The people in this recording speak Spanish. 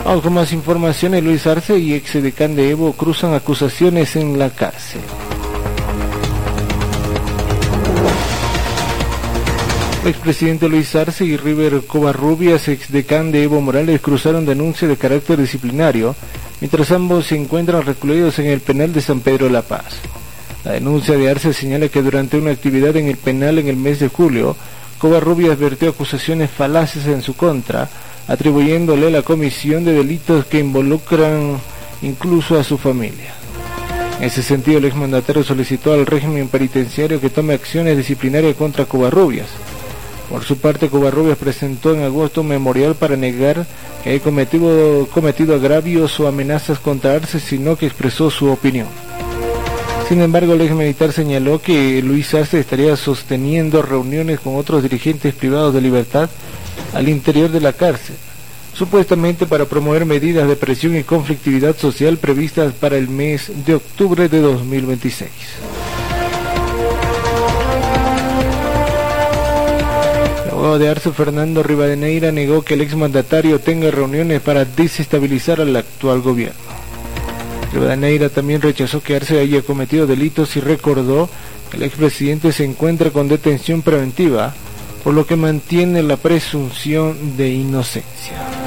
Vamos con más informaciones. Luis Arce y exdecán de Evo cruzan acusaciones en la cárcel. El expresidente Luis Arce y River Covarrubias, exdecán de Evo Morales, cruzaron denuncia de carácter disciplinario, mientras ambos se encuentran recluidos en el penal de San Pedro de la Paz. La denuncia de Arce señala que durante una actividad en el penal en el mes de julio, Covarrubias vertió acusaciones falaces en su contra, atribuyéndole la comisión de delitos que involucran incluso a su familia. En ese sentido, el exmandatario solicitó al régimen penitenciario que tome acciones disciplinarias contra Covarrubias. Por su parte, Covarrubias presentó en agosto un memorial para negar que haya cometido agravios o amenazas contra Arce, sino que expresó su opinión. Sin embargo, el exmilitar señaló que Luis Arce estaría sosteniendo reuniones con otros dirigentes privados de libertad al interior de la cárcel, supuestamente para promover medidas de presión y conflictividad social previstas para el mes de octubre de 2026. El abogado de Arce, Fernando Rivadeneira, negó que el exmandatario tenga reuniones para desestabilizar al actual gobierno. Rivadeneira también rechazó que Arce haya cometido delitos y recordó que el expresidente se encuentra con detención preventiva, por lo que mantiene la presunción de inocencia.